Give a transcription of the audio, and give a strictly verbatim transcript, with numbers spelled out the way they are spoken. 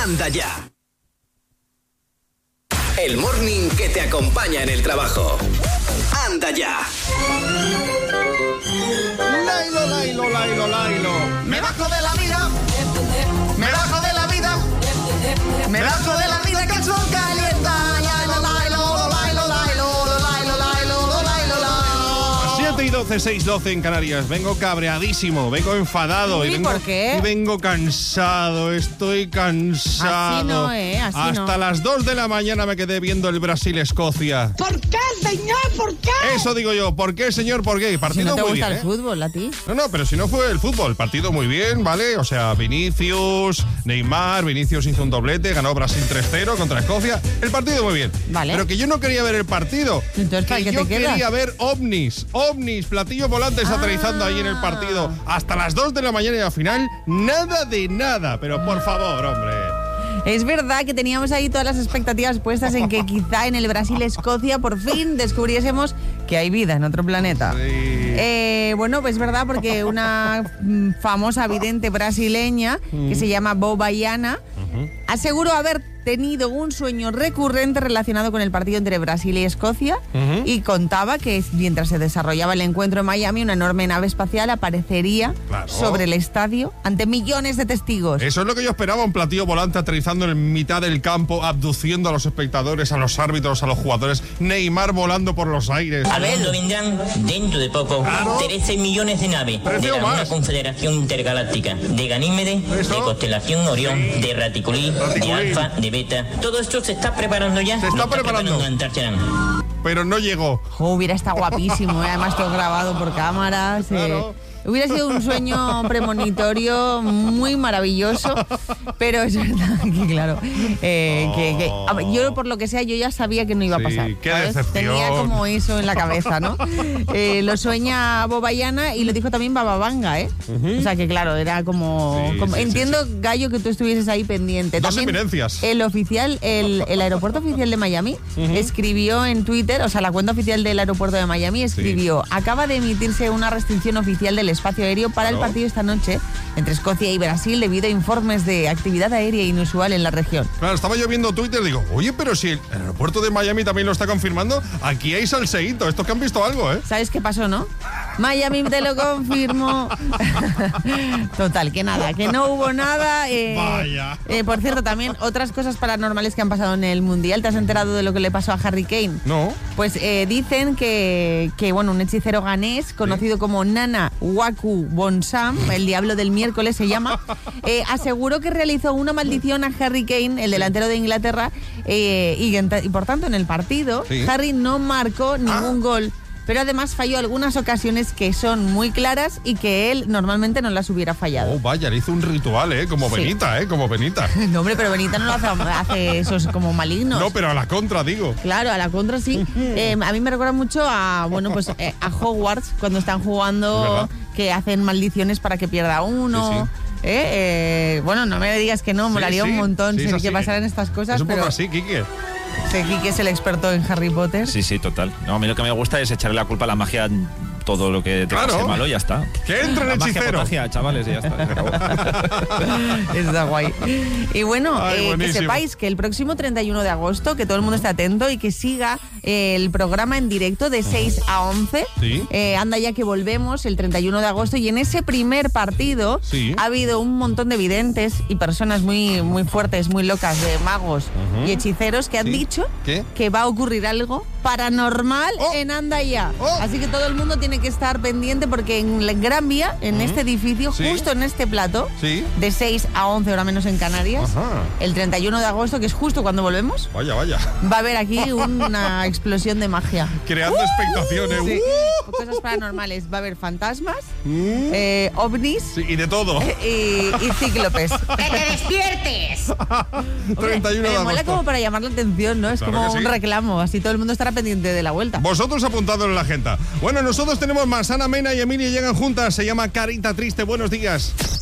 Anda Ya. El morning que te acompaña en el trabajo. Anda Ya. Lailo, Lailo, Lailo, Lailo. Me bajo de la vida. Me bajo de la vida. Me bajo de la vida que el sol calienta. Lailo, Lailo, Lailo, Lailo, Lailo, Lailo, Lailo, Lailo. siete y doce, seis doce en Canarias. Vengo cabreadísimo, vengo enfadado. ¿Y y vengo, por qué? Y vengo cansado, estoy cansado. Así no, ¿eh? Así Hasta no. las dos de la mañana me quedé viendo el Brasil-Escocia. ¿Por qué, señor? ¿Por qué? Eso digo yo. ¿Por qué, señor? ¿Por qué? Si Partido no te muy gusta bien, el ¿eh? fútbol, ¿a ti? No, no, pero si no fue el fútbol, partido muy bien, ¿vale? O sea, Vinicius, Neymar, Vinicius hizo un doblete, ganó Brasil tres cero contra Escocia. El partido muy bien. Vale. Pero que yo no quería ver el partido. Entonces, ¿para que qué yo te quedas? quería ver ovnis, ovnis, platillos volantes Ah. aterrizando ahí en el partido hasta las dos de la mañana y al final nada de nada. Pero por favor, hombre. Es verdad que teníamos ahí todas las expectativas puestas en que quizá en el Brasil-Escocia por fin descubriésemos que hay vida en otro planeta. Sí. Eh, bueno, pues es verdad, porque una mm, famosa vidente brasileña que se llama Bo Baiana aseguró haber tenido un sueño recurrente relacionado con el partido entre Brasil y Escocia Ujú. y contaba que mientras se desarrollaba el encuentro en Miami, una enorme nave espacial aparecería Claro. sobre el estadio ante millones de testigos. Eso es lo que yo esperaba, un platillo volante aterrizando en mitad del campo, abduciendo a los espectadores, a los árbitros, a los jugadores. Neymar volando por los aires. A ver. Cuando vendrán, dentro de poco, Claro. trece millones de naves de Precio la más. una confederación intergaláctica, de Ganímedes, Eso. de constelación Orión, Sí. de Raticulí, Raticulí. de Alfa, de Beta. Todo esto se está preparando ya. Se está Lo preparando. Antarcharán. Pero no llegó. Oh, hubiera estado guapísimo, ¿eh? Además todo grabado por cámaras. eh. Claro. Hubiera sido un sueño premonitorio muy maravilloso, pero es verdad que, claro, eh, que, que- a ver, yo por lo que sea, yo ya sabía que no iba a Sí, pasar. qué ¿sabes? decepción. Tenía como eso en la cabeza, ¿no? Eh, lo sueña Bobayana y lo dijo también Bababanga, ¿eh? O sea que, claro, era como... Sí, como- sí, sí, entiendo, sí. Gallo, que tú estuvieses ahí pendiente. Dos También eminencias. El oficial, el, el aeropuerto oficial de Miami escribió en Twitter, o sea, la cuenta oficial del aeropuerto de Miami escribió: acaba de emitirse una restricción oficial del espacio aéreo para el Claro. partido esta noche entre Escocia y Brasil debido a informes de actividad aérea inusual en la región. Claro, estaba yo viendo Twitter y digo, oye, pero si el aeropuerto de Miami también lo está confirmando, aquí hay salseíto. Estos que han visto algo, ¿eh? ¿Sabes qué pasó, no? Miami te lo confirmo. Total, que nada, que no hubo nada. eh, Vaya. eh, por cierto, también otras cosas paranormales que han pasado en el Mundial. ¿Te has enterado de lo que le pasó a Harry Kane? No. Pues eh, dicen que, que, bueno, un hechicero ganés, conocido como Nana Waku Bonsam, el diablo del miércoles se llama, eh, aseguró que realizó una maldición a Harry Kane, el delantero de Inglaterra, eh, y, ent- y por tanto en el partido Sí. Harry no marcó ningún gol. Pero además falló algunas ocasiones que son muy claras y que él normalmente no las hubiera fallado. Oh, vaya, le hizo un ritual, ¿eh? Como Sí. Benita, ¿eh? Como Benita. No, hombre, pero Benita no lo hace, hace esos como malignos. No, pero a la contra, digo. Claro, a la contra sí. Eh, a mí me recuerda mucho a, bueno, pues eh, a Hogwarts cuando están Es jugando, verdad. que hacen maldiciones para que pierda uno. Sí, sí. Eh, eh, bueno, no me digas que no, Sí, molaría sí, un montón sí, es si así. que pasaran estas cosas, Es un pero poco así, Kike. sé que es el experto en Harry Potter. Sí, sí, total. No, a mí lo que me gusta es echarle la culpa a la magia, todo lo que te Claro. pase malo y ya está. Que entre el La magia hechicero. contagia, chavales, y ya está. se acabó. Está guay. Y bueno, Ay, eh, que buenísimo. sepáis que el próximo treinta y uno de agosto, que todo el mundo esté atento y que siga eh, el programa en directo de seis a once. Sí. Eh, anda ya que volvemos el treinta y uno de agosto y en ese primer partido Sí. ha habido un montón de videntes y personas muy, muy fuertes, muy locas, de magos y hechiceros que han Sí. dicho ¿Qué? que va a ocurrir algo paranormal Oh. en Andaya. Oh. Así que todo el mundo tiene que estar pendiente porque en la Gran Vía, en este edificio, Sí. justo en este plato, Sí. de seis a once, hora menos en Canarias, Ajá. el treinta y uno de agosto, que es justo cuando volvemos, Vaya, vaya. va a haber aquí una explosión de magia. Creando expectaciones. Sí. Uh. Cosas paranormales. Va a haber fantasmas, eh, ovnis Sí, y de todo. y, y cíclopes. ¡Que te despiertes! treinta y uno de Me mola agosto. como para llamar la atención, ¿no? Es Claro como que un sí. reclamo, así todo el mundo estará pendiente de la vuelta. Vosotros apuntadlo en la agenda. Bueno, nosotros tenemos más. Ana Mena y Emilia llegan juntas. Se llama Carita Triste. Buenos días.